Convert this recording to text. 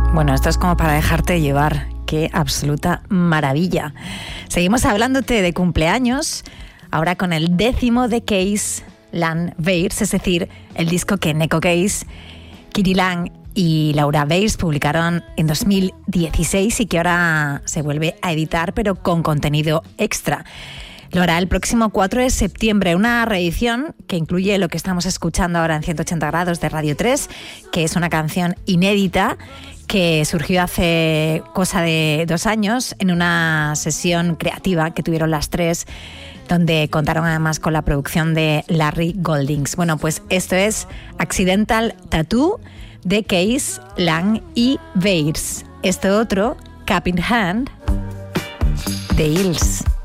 Bueno, esto es como para dejarte llevar. ¡Qué absoluta maravilla! Seguimos hablándote de cumpleaños, ahora con el 10º de Kees Laan Weers, es decir, el disco que Neko Kees, Kiri Laan y Laura Weers publicaron en 2016 y que ahora se vuelve a editar, pero con contenido extra. Lo hará el próximo 4 de septiembre, una reedición que incluye lo que estamos escuchando ahora en 180 grados de Radio 3, que es una canción inédita que surgió hace cosa de 2 años en una sesión creativa que tuvieron las tres, donde contaron además con la producción de Larry Goldings. Bueno, pues esto es Accidental Tattoo de Kees Laan y Weers. Este otro, Cup in Hand, de Hills.